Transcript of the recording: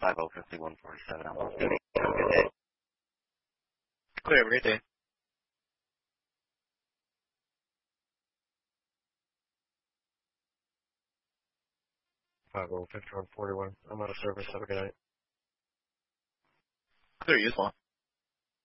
505147. I'm listening. Have a good day. Clear. Have a great day. 505141. I'm out of service. Have a good night. Clear. You as well.